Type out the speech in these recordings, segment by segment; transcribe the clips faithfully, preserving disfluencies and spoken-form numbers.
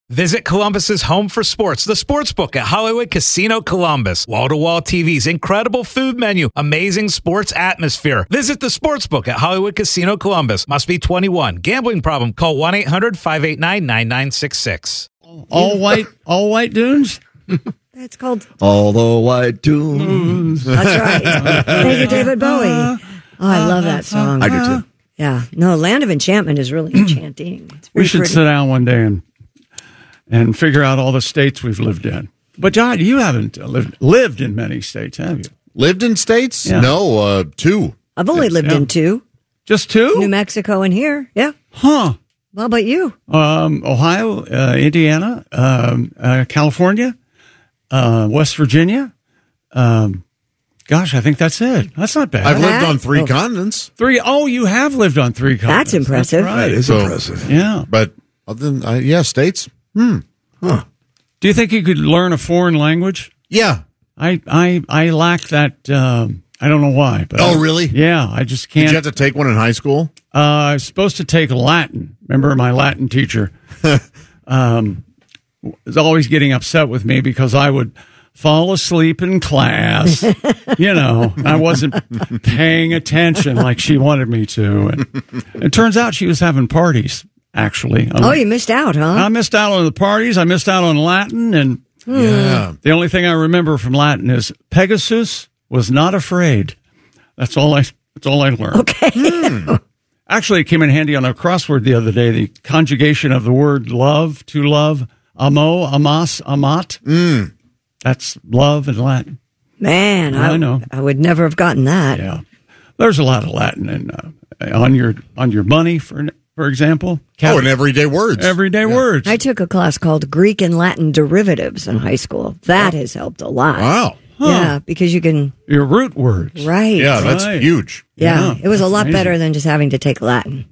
Visit Columbus's home for sports, the Sportsbook at Hollywood Casino Columbus. Wall-to-wall T Vs, incredible food menu, amazing sports atmosphere. Visit the Sportsbook at Hollywood Casino Columbus. Must be twenty-one. Gambling problem? Call one eight hundred five eight nine nine nine six six. All white, all white dunes? It's called All the White Dunes. That's right. Thank you, David Bowie. Oh, I love that song. I do too. Yeah. No, Land of Enchantment is really enchanting. It's very We should pretty. sit down one day and and figure out all the states we've lived in. But, John, you haven't lived lived in many states, have you? Lived in states? Yeah. No, uh, two. I've only lived Yeah. in two. Just two? New Mexico and here. Yeah. Huh. How about you? Um, Ohio, uh, Indiana, um, uh, California, uh, West Virginia. Um, gosh, I think that's it. That's not bad. I've lived That- on three oh. continents. Three. Oh, you have lived on three continents. That's impressive. right. That is So- impressive. Yeah. But other than, uh, yeah, states. Hmm. Do you think you could learn a foreign language? Yeah. I I I lack that. Um, I don't know why. But Oh, I- really? Yeah, I just Did can't. you have to take one in high school? Uh, I was supposed to take Latin. Remember, my Latin teacher um, was always getting upset with me because I would fall asleep in class. You know, I wasn't paying attention like she wanted me to. And it turns out she was having parties, actually. Oh, you missed out, huh? I missed out on the parties. I missed out on Latin. And Yeah. the only thing I remember from Latin is Pegasus was not afraid. That's all I, that's all I learned. Okay. Actually, it came in handy on a crossword the other day. The conjugation of the word love, to love, amo, amas, amat. Mm. That's love in Latin. Man, I, I know. I would never have gotten that. Yeah, there's a lot of Latin in, uh, on your on your money, for for example. Oh, and everyday words. everyday words. I took a class called Greek and Latin derivatives in high school. That has helped a lot. Wow. Yeah, because you can, Your root words. right. Yeah, that's Right. huge. Yeah, Yeah, it was a lot amazing. better than just having to take Latin.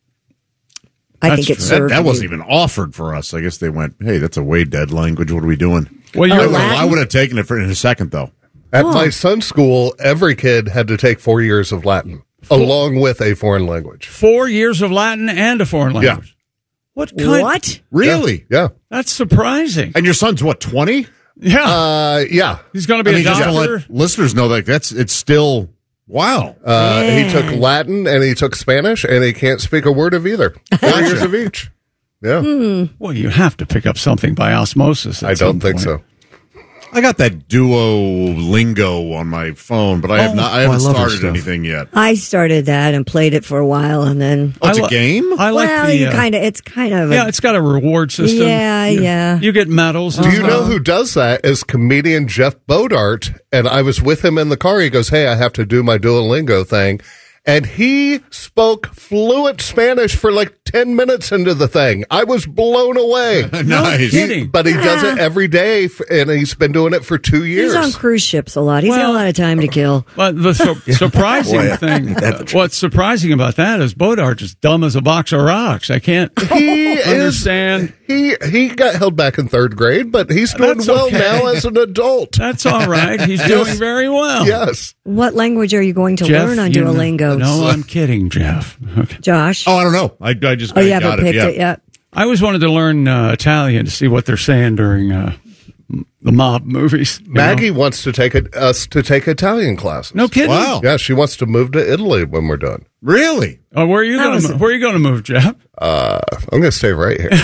I That's think it true. That, served that me. wasn't even offered for us. I guess they went, hey, that's a way dead language. What are we doing? Well, Oh, you're I, would- Latin? I would have taken it for in a second, though. At my son's school, every kid had to take four years of Latin, along with a foreign language. four years of Latin and a foreign language. What kind? What? Really? Yeah. That's surprising. And your son's what, twenty? Yeah, Uh, yeah. he's going to I be mean, a just to doctor. let listeners know that that's it's still wow. Uh, he took Man. Latin and he took Spanish, and he can't speak a word of either. Four years of each. Yeah. Well, you have to pick up something by osmosis. At I don't some think point. so. I got that Duolingo on my phone, but I have Oh, not. I oh, I haven't love her started stuff. anything yet. I started that and played it for a while, and then Oh, it's I a li- game. I like well, the. you uh, kind of it's kind of yeah, a, it's got a reward system. Yeah, you, yeah. You get medals. Do you know who does that? Is comedian Jeff Bodart. And I was with him in the car. He goes, hey, I have to do my Duolingo thing. And he spoke fluent Spanish for like ten minutes into the thing. I was blown away. Nice. kidding. But he does it every day, f- and he's been doing it for two years. he's on cruise ships a lot. He's got Well- a lot of time to kill. But the su- surprising Boy, thing, that's uh, what's surprising about that is Bodart is dumb as a box of rocks. I can't He is. understand. He he got held back in third grade, but he's doing That's well okay. now as an adult. That's all right. He's doing very well. Yes. What language are you going to Jeff, learn on you know- Duolingo? No, I'm kidding, Jeff. Okay. Josh? Oh, I don't know. I, I just oh, you got haven't it. picked Yeah. it yet? I always wanted to learn uh, Italian to see what they're saying during uh, m- the mob movies. you Maggie know? wants to take a, us to take Italian classes. No kidding. Wow. Yeah, she wants to move to Italy when we're done. Really? Oh, where are you That going was- to where are you going to move, Jeff? Uh, I'm going to stay right here.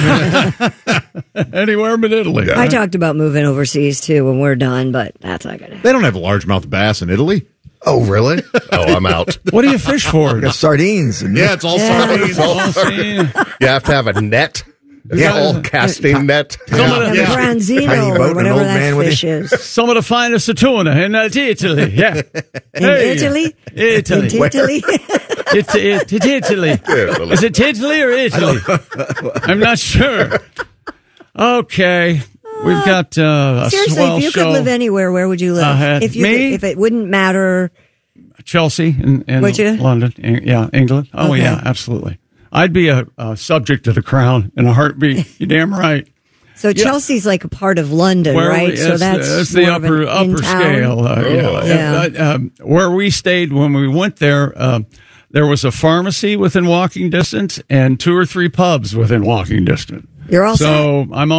Anywhere but Italy. I talked about moving overseas too when we're done, but that's not going to They don't have largemouth bass in Italy. Oh, really? Oh, I'm out. What do you fish for? Got sardines. And Yeah, it's all Yeah. sardines. Oh, see, You have to have a net. It's Yeah. all casting net. some, of And the, Yeah. branzino Tiny boat or and an whatever old that man with fish you. is. some of the finest of tuna in uh, Italy. Yeah. In Hey. Italy? Italy. In Italy? It's, it's, it's Italy. Italy. Is it Italy or Italy? I'm not sure. Okay. We've got uh, a Seriously, swell if you show. could live anywhere, where would you live? Uh, if you me? could, if it wouldn't matter. Chelsea in, in Would you? London. In- yeah, England. Oh, Okay. yeah, absolutely. I'd be a, a subject to the crown in a heartbeat. You're damn right. So Chelsea's like a part of London, Where right? we- so it's, that's it's the more of upper an upper in-town. scale. Uh, yeah. Yeah. Uh, um, where we stayed when we went there, uh, there was a pharmacy within walking distance and two or three pubs within walking distance. You're all set. So I'm